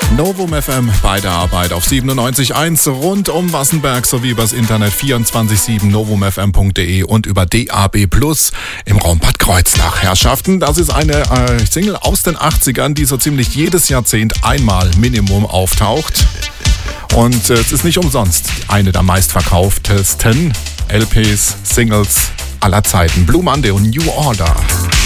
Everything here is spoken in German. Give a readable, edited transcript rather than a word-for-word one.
Novum FM bei der Arbeit auf 97.1 rund um Wassenberg sowie übers Internet 24/7 novumfm.de und über DAB+ im Raum Bad Kreuznach. Herrschaften, das ist eine Single aus den 80ern, die so ziemlich jedes Jahrzehnt einmal Minimum auftaucht. Und es ist nicht umsonst eine der meistverkauftesten LPs, Singles aller Zeiten. Blue Monday und New Order.